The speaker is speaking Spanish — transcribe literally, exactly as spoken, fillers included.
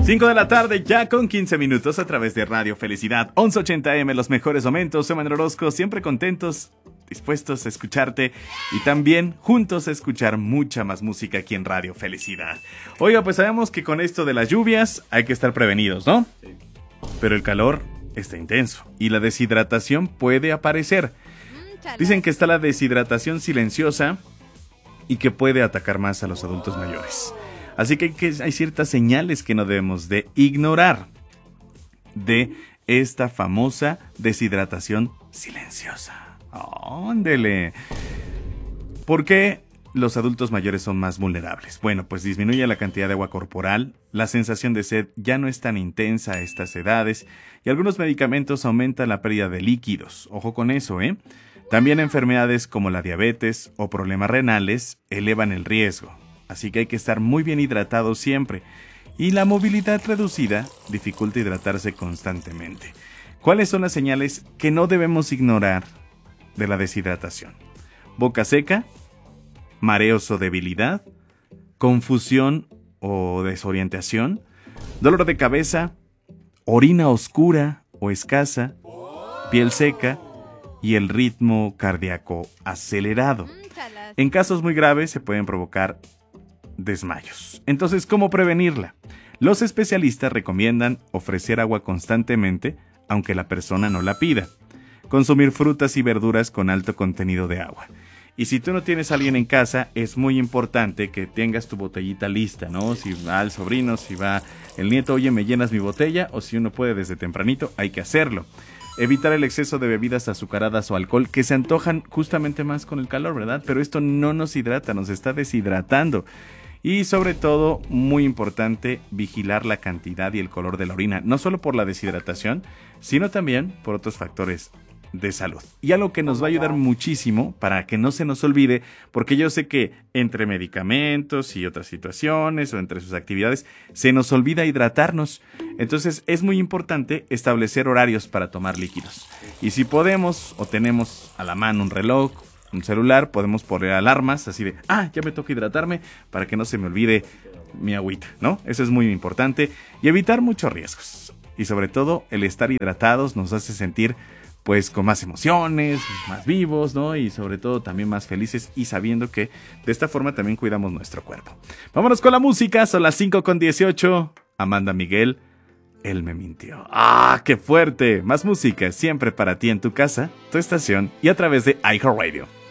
cinco de la tarde, ya con quince minutos a través de Radio Felicidad once ochenta eme, los mejores momentos. Soy Manuel Orozco, siempre contentos, dispuestos a escucharte y también juntos a escuchar mucha más música aquí en Radio Felicidad. Oiga, pues sabemos que con esto de las lluvias hay que estar prevenidos, ¿no? Sí. Pero el calor está intenso y la deshidratación puede aparecer. Dicen que está la deshidratación silenciosa y que puede atacar más a los adultos mayores. Así que hay, que hay ciertas señales que no debemos de ignorar de esta famosa deshidratación silenciosa. ¡Óndele! ¿Por qué los adultos mayores son más vulnerables? Bueno, pues disminuye la cantidad de agua corporal, la sensación de sed ya no es tan intensa a estas edades y algunos medicamentos aumentan la pérdida de líquidos. Ojo con eso, ¿eh? También enfermedades como la diabetes o problemas renales elevan el riesgo. Así que hay que estar muy bien hidratado siempre. Y la movilidad reducida dificulta hidratarse constantemente. ¿Cuáles son las señales que no debemos ignorar de la deshidratación? Boca seca, mareos o debilidad, confusión o desorientación, dolor de cabeza, orina oscura o escasa, piel seca y el ritmo cardíaco acelerado. En casos muy graves se pueden provocar desmayos. Entonces, ¿cómo prevenirla? Los especialistas recomiendan ofrecer agua constantemente, aunque la persona no la pida. Consumir frutas y verduras con alto contenido de agua. Y si tú no tienes a alguien en casa, es muy importante que tengas tu botellita lista, ¿no? Si va el sobrino, si va el nieto, oye, ¿me llenas mi botella? O si uno puede desde tempranito, hay que hacerlo. Evitar el exceso de bebidas azucaradas o alcohol que se antojan justamente más con el calor, ¿verdad? Pero esto no nos hidrata, nos está deshidratando. Y sobre todo, muy importante, vigilar la cantidad y el color de la orina, no solo por la deshidratación, sino también por otros factores de salud. Y algo que nos va a ayudar muchísimo para que no se nos olvide, porque yo sé que entre medicamentos y otras situaciones o entre sus actividades se nos olvida hidratarnos. Entonces es muy importante establecer horarios para tomar líquidos. Y si podemos o tenemos a la mano un reloj, un celular, podemos poner alarmas así de, ah, ya me toca hidratarme para que no se me olvide mi agüita, ¿no? Eso es muy importante y evitar muchos riesgos. Y sobre todo, el estar hidratados nos hace sentir pues con más emociones, más vivos, ¿no? Y sobre todo también más felices y sabiendo que de esta forma también cuidamos nuestro cuerpo. Vámonos con la música, son las cinco con dieciocho. Amanda Miguel, él me mintió. ¡Ah, qué fuerte! Más música siempre para ti en tu casa, tu estación y a través de iHeartRadio.